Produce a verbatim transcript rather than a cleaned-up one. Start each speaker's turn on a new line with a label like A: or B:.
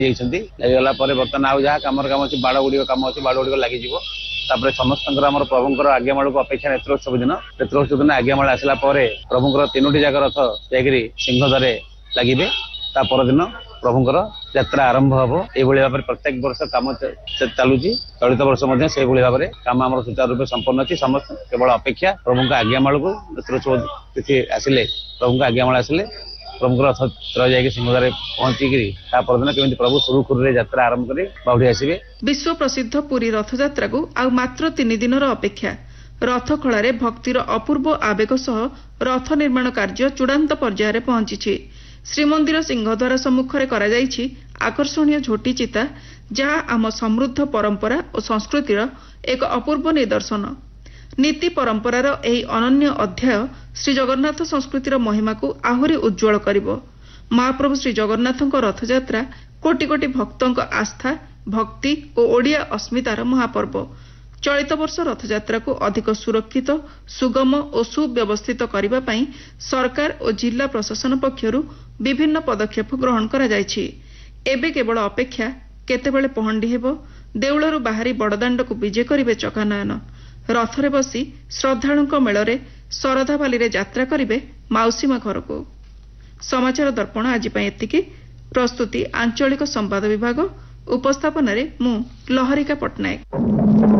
A: ଲାଗିଗଲା ପରେ ବର୍ତ୍ତମାନ ଆଉ ଯାହା କାମର କାମ ଅଛି ବାଡ଼ ଗୁଡ଼ିକ କାମ ଅଛି ବାଡ଼ ଗୁଡ଼ିକ ଲାଗିଯିବ। ତାପରେ ସମସ୍ତଙ୍କର ଆମର ପ୍ରଭୁଙ୍କର ଆଜ୍ଞାମାଳକୁ ଅପେକ୍ଷା ନେତ୍ରୋତ୍ସବ ଦିନ ନେତ୍ରୋତ୍ସବ ଦିନ ଆଜ୍ଞାମାଳ ଆସିଲା ପରେ ପ୍ରଭୁଙ୍କର ତିନୋଟି ଯାକ ରଥ ଯାଇକରି ସିଂହଦ୍ୱାରେ ଲାଗିବେ। ତା ପରଦିନ ପ୍ରଭୁଙ୍କର ଯାତ୍ରା ଆରମ୍ଭ ହବ। ଏଇଭଳି ଭାବରେ ପ୍ରତ୍ୟେକ ବର୍ଷ କାମ ଚାଲୁଛି। ଚଳିତ ବର୍ଷ ମଧ୍ୟ ସେଇଭଳି ଭାବରେ କାମ ଆମର ସୁଚାରୁ ରୂପେ ସମ୍ପନ୍ନ ଅଛି। ସମସ୍ତେ କେବଳ ଅପେକ୍ଷା ପ୍ରଭୁଙ୍କ ଆଜ୍ଞାମାଳକୁ ନେତ୍ରୋତ୍ସବ ତିଥି ଆସିଲେ ପ୍ରଭୁଙ୍କ ଆଜ୍ଞାମାଳ ଆସିଲେ ପ୍ରଭୁଙ୍କର ରଥ ଯାଇକି ସିଂହଦ୍ୱାରରେ ପହଞ୍ଚିକିରି ତା ପରଦିନ କେମିତି ପ୍ରଭୁ ସୁରୁଖୁରୁରେ ଯାତ୍ରା ଆରମ୍ଭ କରି ବାହୁଡ଼ି ଆସିବେ।
B: ବିଶ୍ୱ ପ୍ରସିଦ୍ଧ ପୁରୀ ରଥଯାତ୍ରାକୁ ଆଉ ମାତ୍ର ତିନି ଦିନର ଅପେକ୍ଷା। ରଥଖଳାରେ ଭକ୍ତିର ଅପୂର୍ବ ଆବେଗ ସହ ରଥ ନିର୍ମାଣ କାର୍ଯ୍ୟ ଚୂଡ଼ାନ୍ତ ପର୍ଯ୍ୟାୟରେ ପହଞ୍ଚିଛି। ଶ୍ରୀମନ୍ଦିର ସିଂହଦ୍ୱାର ସମ୍ମୁଖରେ କରାଯାଇଛି ଆକର୍ଷଣୀୟ ଝୋଟି ଚିତା, ଯାହା ଆମ ସମୃଦ୍ଧ ପରମ୍ପରା ଓ ସଂସ୍କୃତିର ଏକ ଅପୂର୍ବ ନିଦର୍ଶନ। ନୀତି ପରମ୍ପରାର ଏହି ଅନନ୍ୟ ଅଧ୍ୟାୟ ଶ୍ରୀଜଗନ୍ନାଥ ସଂସ୍କୃତିର ମହିମାକୁ ଆହୁରି ଉଜ୍ଜ୍ୱଳ କରିବ। ମହାପ୍ରଭୁ ଶ୍ରୀଜଗନ୍ନାଥଙ୍କ ରଥଯାତ୍ରା କୋଟି କୋଟି ଭକ୍ତଙ୍କ ଆସ୍ଥା, ଭକ୍ତି ଓ ଓଡ଼ିଆ ଅସ୍ମିତାର ମହାପର୍ବ। ଚଳିତ ବର୍ଷ ରଥଯାତ୍ରାକୁ ଅଧିକ ସୁରକ୍ଷିତ, ସୁଗମ ଓ ସୁବ୍ୟବସ୍ଥିତ କରିବା ପାଇଁ ସରକାର ଓ ଜିଲ୍ଲା ପ୍ରଶାସନ ପକ୍ଷରୁ ବିଭିନ୍ନ ପଦକ୍ଷେପ ଗ୍ରହଣ କରାଯାଇଛି। ଏବେ କେବଳ ଅପେକ୍ଷା କେତେବେଳେ ପହଣ୍ଡି ହେବ, ଦେଉଳରୁ ବାହାରି ବଡ଼ଦାଣ୍ଡକୁ ବିଜେ କରିବେ ଚକାନୟନ। ରଥରେ ବସି ଶ୍ରଦ୍ଧାଳୁଙ୍କ ମେଳରେ ଶରଧାବାଲିରେ ଯାତ୍ରା କରିବେ ମାଉସୀମା ଘରକୁ। ସମାଚାର ଦର୍ପଣ ଆଜି ପାଇଁ ଏତିକି। ପ୍ରସ୍ତୁତି ଆଞ୍ଚଳିକ ସମ୍ବାଦ ବିଭାଗ। ଉପସ୍ଥାପନାରେ ମୁଁ ଲହରିକା ପଟ୍ଟନାୟକ।